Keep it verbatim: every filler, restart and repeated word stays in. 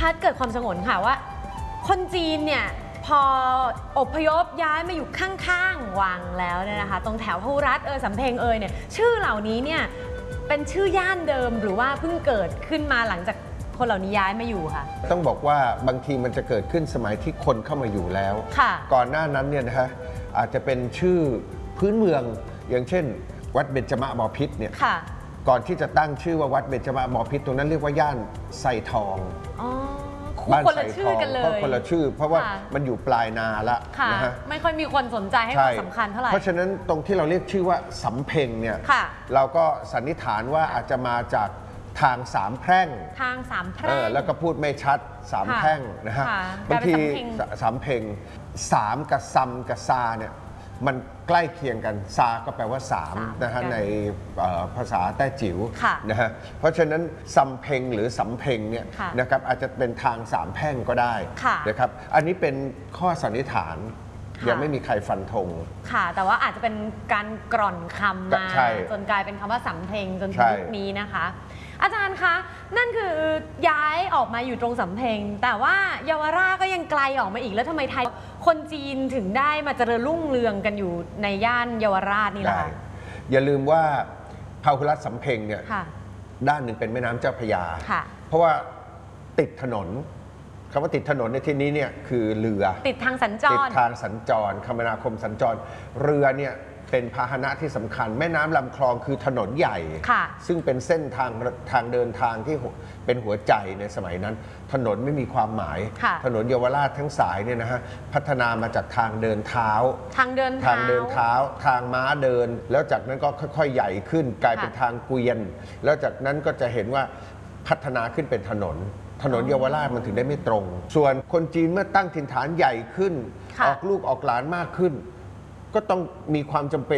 พัฒน์เกิดความสงวนค่ะว่าคนจีนเนี่ยพออพยพย้ายมาอยู่ข้างๆวังแล้วเนี่ยนะคะตรงแถวพหุรัตน์เอยสำเพ็งเอยเนี่ยชื่อเหล่านี้เนี่ยเป็นชื่อย่านเดิมหรือว่าเพิ่งเกิดขึ้นมาหลังจากคนเหล่านี้ย้ายมาอยู่ค่ะต้องบอกว่าบางทีมันจะเกิดขึ้นสมัยที่คนเข้ามาอยู่แล้วก่อนหน้านั้นเนี่ยนะฮะอาจจะเป็นชื่อพื้นเมืองอย่างเช่นวัดเบญจมบพิตรเนี่ยก่อนที่จะตั้งชื่อว่าวัดเบญจมบพิตรตรงนั้นเรียกว่าย่านไซทองบ้านไซทองเพราะคนละชื่อเพราะว่ามันอยู่ปลายนาละนะฮะไม่ค่อยมีคนสนใจให้ความสำคัญเท่าไหร่เพราะฉะนั้นตรงที่เราเรียกชื่อว่าสำเพ็งเนี่ยเราก็สันนิษฐานว่าอาจจะมาจากทางสามแพร่งทางสามแพร่งแล้วก็พูดไม่ชัดสามแพร่งนะฮะบางทีสามเพ็งสามกับซัมกับซาเนี่ยมันใกล้เคียงกันซาก็แปลว่าสามนะฮะในภาษาแต้จิ๋วนะฮะเพราะฉะนั้นซัมเพ็งหรือสำเพ็งเนี่ยนะครับอาจจะเป็นทางสามแพร่งก็ได้นะครับอันนี้เป็นข้อสันนิษฐานยังไม่มีใครฟันธงค่ะแต่ว่าอาจจะเป็นการกร่อนคำมาจนกลายเป็นคำว่าสำเพ็งจนถึงยุคนี้นะคะอาจารย์คะนั่นคือย้ายออกมาอยู่ตรงสำเพ็งแต่ว่าเยาวราชก็ยังไกลออกมาอีกแล้วทำไมไทยคนจีนถึงได้มาเจริญรุ่งเรืองกันอยู่ในย่านเยาวราชนี่ล่ะอย่าลืมว่าพหุรัตน์สำเพ็งเนี่ยด้านหนึ่งเป็นแม่น้ำเจ้าพระยาเพราะว่าติดถนนคำว่าติดถนนในที่นี้เนี่ยคือเรือติดทางสัญจรติดทางสัญจรคมนาคมสัญจรเรือเนี่ยเป็นพาหนะที่สำคัญแม่น้ำลำคลองคือถนนใหญ่ซึ่งเป็นเส้นทางทางเดินทางที่เป็นหัวใจในสมัยนั้นถนนไม่มีความหมายถนนเยาวราชทั้งสายเนี่ยนะฮะพัฒนามาจากทางเดินเท้าทางเดินทางเดินเท้าทางม้าเดินแล้วจากนั้นก็ค่อยๆใหญ่ขึ้นกลายเป็นทางเกวียนแล้วจากนั้นก็จะเห็นว่าพัฒนาขึ้นเป็นถนนถนนเยาวราชมันถึงได้ไม่ตรงส่วนคนจีนเมื่อตั้งถิ่นฐานใหญ่ขึ้นออกลูกออกหลานมากขึ้นก็ต้องมีความจำเป็น